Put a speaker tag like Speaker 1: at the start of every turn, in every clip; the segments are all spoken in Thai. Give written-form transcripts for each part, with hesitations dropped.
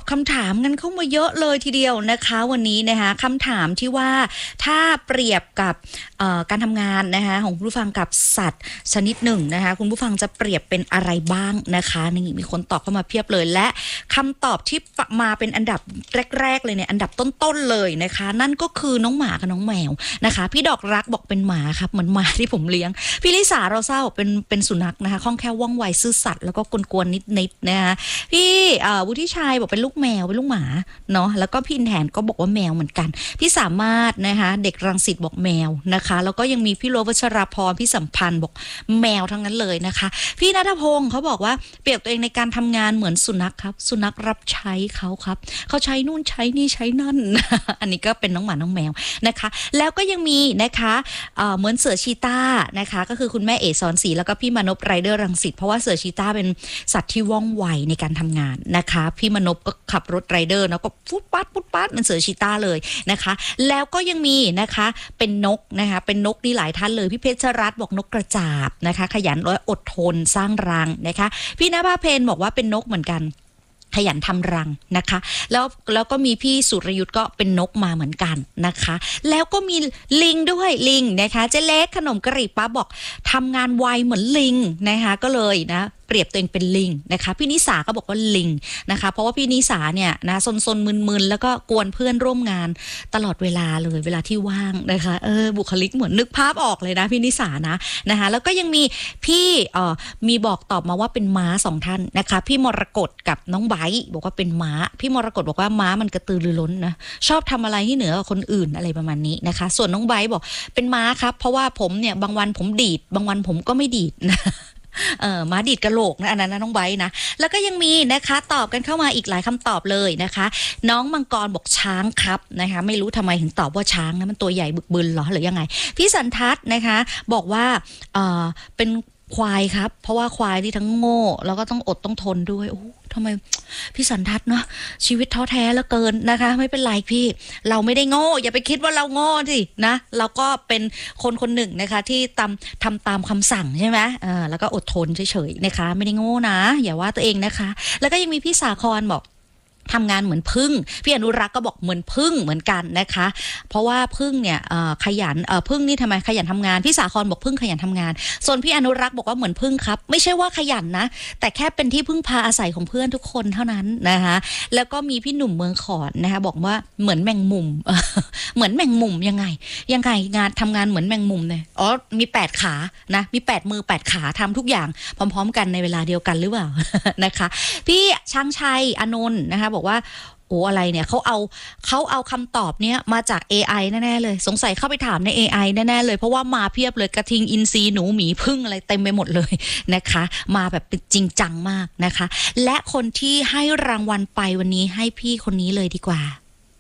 Speaker 1: คำถามกันเข้ามาเยอะเลยทีเดียวนะคะวันนี้นะคะคำถามที่ว่าถ้าเปรียบกับการทำงานนะคะของคุณผู้ฟังกับสัตว์ชนิดหนึ่งนะคะคุณผู้ฟังจะเปรียบเป็นอะไรบ้างนะคะนี่มีคนตอบเข้ามาเพียบเลยและคำตอบที่มาเป็นอันดับแรกๆเลยเนี่ยอันดับต้นๆเลยนะคะนั่นก็คือน้องหมากับน้องแมวนะคะพี่ดอกรักบอกเป็นหมาครับเหมือนหมาที่ผมเลี้ยงพี่ลิสาเราเศร้าเป็นสุนัขนะคะคล่องแคล่วว่องไวซื่อสัตย์แล้วก็กวนๆนิดๆนะคะพี่วุฒิชัยบอกเป็นลูกแมวเป็นลูกหมาเนาะแล้วก็พี่อินแทนก็บอกว่าแมวเหมือนกันพี่สามารถนะคะเด็กรังสิตบอกแมวนะคะแล้วก็ยังมีพี่โรวัชราพรพี่สัมพันธ์บอกแมวทั้งนั้นเลยนะคะพี่ณัฐพงศ์เขาบอกว่าเปรียบตัวเองในการทำงานเหมือนสุนัขครับสุนัขรับใช้เขาครับเขาใช้นู่นใช้นี่ใช้นั่น อันนี้ก็เป็นน้องหมาน้องแมวนะคะแล้วก็ยังมีนะคะเหมือนเสือชีต้านะคะก็คือคุณแม่เอ๋สอนศรีแล้วก็พี่มนพไรเดอร์รังสิตเพราะว่าเสือชีต้าเป็นสัตว์ที่ว่องไวในการทำงานนะคะพี่มนพก็ขับรถไรเดอร์แล้วก็ฟุดปัดเป็นเสือชีต้าเลยนะคะแล้วก็ยังมีนะคะเป็นนกนะคะเป็นนกนี่หลายท่านเลยพี่เพชรรัตน์บอกนกกระจาบนะคะขยันและอดทนสร้างรังนะคะพี่ณภาเพนบอกว่าเป็นนกเหมือนกันขยันทำรังนะคะแล้วก็มีพี่สุรยุทธ์ก็เป็นนกมาเหมือนกันนะคะแล้วก็มีลิงด้วยลิงนะคะเจ๊เล็กขนมกะหรี่ปั๊บบอกทำงานไวเหมือนลิงนะคะก็เลยนะเปรียบตัวเองเป็นลิงนะคะพี่นิสาก็บอกว่าลิงนะคะเพราะว่าพี่นิสาเนี่ยนะซนมึนๆแล้วก็กวนเพื่อนร่วมงานตลอดเวลาเลยเวลาที่ว่างนะคะบุคลิกเหมือนนึกภาพออกเลยนะพี่นิสานะคะแล้วก็ยังมีพี่มีบอกตอบมาว่าเป็นม้า2ท่านนะคะพี่มรกตกับน้องไบร์ทบอกว่าเป็นม้าพี่มรกตบอกว่าม้ามันกระตือรือร้นนะชอบทำอะไรที่เหนือกว่าคนอื่นอะไรประมาณนี้นะคะส่วนน้องไบร์ทบอกเป็นม้าครับเพราะว่าผมเนี่ยบางวันผมดีดบางวันผมก็ไม่ดีดนะม้าดีดกะโหลกนะอันนั้นนะน้องไบร์ทนะแล้วก็ยังมีนะคะตอบกันเข้ามาอีกหลายคำตอบเลยนะคะน้องมังกรบอกช้างครับนะคะไม่รู้ทำไมถึงตอบว่าช้างนะมันตัวใหญ่บึกบึนหรอหรือยังไงพี่สันทัศน์นะคะบอกว่าเป็นควายครับเพราะว่าควายที่ทั้งโง่แล้วก็ต้องอดต้องทนด้วยโอ้ทำไมพี่สันทัศน์เนาะชีวิตท้อแท้เหลือเกินนะคะไม่เป็นไรพี่เราไม่ได้โง่อย่าไปคิดว่าเราโง่สินะเราก็เป็นคนหนึ่งนะคะที่ทำตามคำสั่งใช่ไหมแล้วก็อดทนเฉยๆนะคะไม่ได้โง่นะอย่าว่าตัวเองนะคะแล้วก็ยังมีพี่สาครบอกทำงานเหมือนพึ่งพี่อนุรักษ์ก็บอกเหมือนพึ่งเหมือนกันนะคะเพราะว่าพึ่งเนี่ยขยันพึ่งนี่ทำไมขยันทำงานพี่สาครบอกพึ่งขยันทำงานส่วนพี่อนุรักษ์บอกว่าเหมือนพึ่งครับไม่ใช่ว่าขยันนะแต่แค่เป็นที่พึ่งพาอาศัยของเพื่อนทุกคนเท่านั้นนะคะแล้วก็มีพี่หนุ่มเมืองขอนนะคะบอกว่าเหมือนแมงมุม เหมือนแมงมุมยังไงงานทำงานเหมือนแมงมุมเลยมี8ขานะมี8มือ8ขาทำทุกอย่างพร้อมๆกันในเวลาเดียวกันหรือเปล่า นะคะพี่ช้างชัยอานนท์นะคะบอกว่าโอ้อะไรเนี่ยเขาเอาคำตอบเนี้ยมาจาก AI แน่ๆเลยสงสัยเข้าไปถามใน AI แน่ๆเลยเพราะว่ามาเพียบเลยกระทิงอินทรีหนูหมีพึ่งอะไรเต็มไปหมดเลยนะคะมาแบบเป็นจริงจังมากนะคะและคนที่ให้รางวัลไปวันนี้ให้พี่คนนี้เลยดีกว่า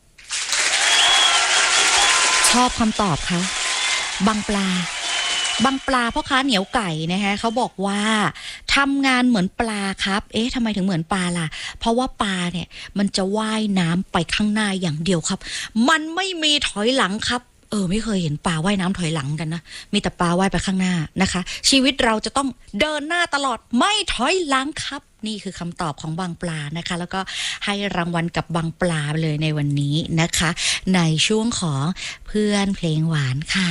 Speaker 1: ชอบคำตอบเขาบางปลาพ่อค้าเหนียวไก่นะคะเขาบอกว่าทำงานเหมือนปลาครับทำไมถึงเหมือนปลาล่ะเพราะว่าปลาเนี่ยมันจะว่ายน้ำไปข้างหน้าอย่างเดียวครับมันไม่มีถอยหลังครับไม่เคยเห็นปลาว่ายน้ำถอยหลังกันนะมีแต่ปลาว่ายไปข้างหน้านะคะชีวิตเราจะต้องเดินหน้าตลอดไม่ถอยหลังครับนี่คือคำตอบของบางปลานะคะแล้วก็ให้รางวัลกับบางปลาเลยในวันนี้นะคะในช่วงของเพื่อนเพลงหวานค่ะ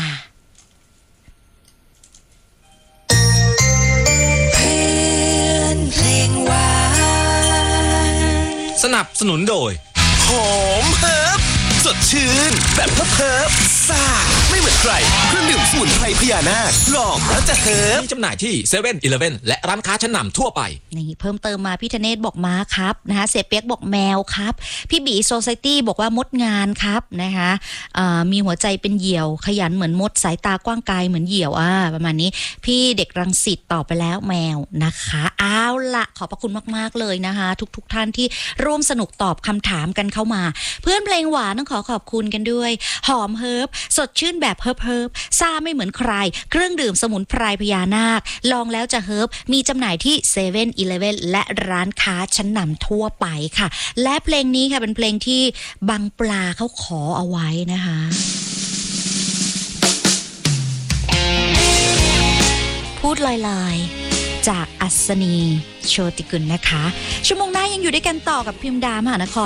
Speaker 2: สนับสนุนโดยหอมเฮิร์บสดชื่นแบบเฮิร์บซ่าไม่เหมือนใครเครื่องดื่มสมุนไพรพญานาคลองแล้วจะเฮิร์บมีจำหน่ายที่เซเว่นอีเลฟเว่นและร้านค้าชั้นนำทั่วไป
Speaker 1: นี่เพิ่มเติมมาพี่ธเนศบอกม้าครับนะคะเสเปียกบอกแมวครับพี่บีโซไซตี้บอกว่ามดงานครับนะคะมีหัวใจเป็นเหยี่ยวขยันเหมือนมดสายตากว้างไกลเหมือนเหยี่ยวประมาณนี้พี่เด็กรังสิตตอบไปแล้วแมวนะคะเอาละขอบพระคุณมากๆเลยนะคะทุกท่านที่ร่วมสนุกตอบคำถามกันเข้ามาเพื่อนเพลงหวานต้องขอบคุณกันด้วยหอมเฮิร์บสดชื่นแบบเฮิร์บซ่าไม่เหมือนใครเครื่องดื่มสมุนไพรพญานาคลองแล้วจะเฮิร์บมีจำหน่ายที่เซเว่นอีเลฟเว่นและร้านค้าชั้นนำทั่วไปค่ะและเพลงนี้ค่ะเป็นเพลงที่บางปลาเขาขอเอาไว้นะคะพูดลอยๆจากอัศนีโชติกุลนะคะชั่วโมงหน้ายังอยู่ด้วยกันต่อกับพิมดามหานคร